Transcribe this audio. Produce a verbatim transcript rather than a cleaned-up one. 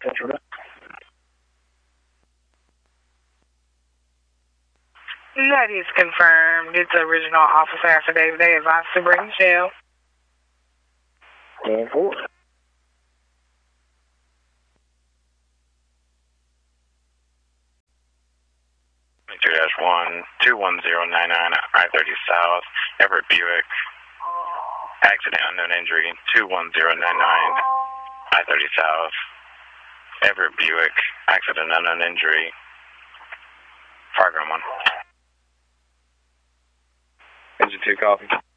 Central. That is confirmed. It's original officer affidavit. They advised to bring jail. ten four. two dash one, two one zero nine nine, I thirty South, Everett Buick. Accident, unknown injury, two one zero nine nine, I thirty South, Everett Buick. Accident, unknown injury, five one. Engine two, copy.